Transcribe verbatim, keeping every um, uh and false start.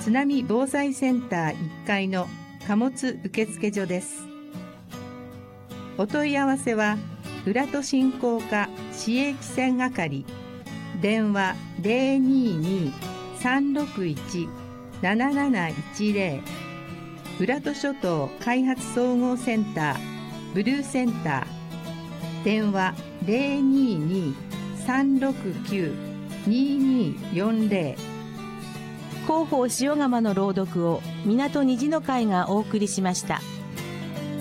津波防災センターいっかいの貨物受付所です。お問い合わせは浦戸振興課市営汽船係、電話 ゼロにーにー さんろくいち なななないちゼロ、浦戸諸島開発総合センターブルーセンター、電話 ゼロにーにー さんろくきゅう にーにーよんゼロ。 広報塩釜の朗読を港虹の会がお送りしました。